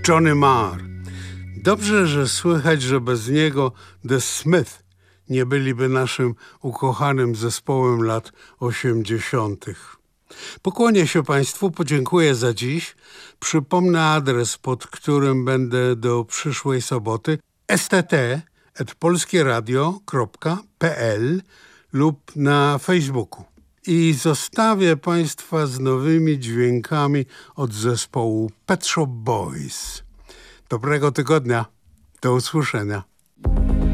Johnny Marr. Dobrze, że słychać, że bez niego The Smiths nie byliby naszym ukochanym zespołem lat 80. Pokłonię się Państwu, podziękuję za dziś. Przypomnę adres, pod którym będę do przyszłej soboty: stt@polskieradio.pl lub na Facebooku. I zostawię Państwa z nowymi dźwiękami od zespołu Pet Shop Boys. Dobrego tygodnia. Do usłyszenia.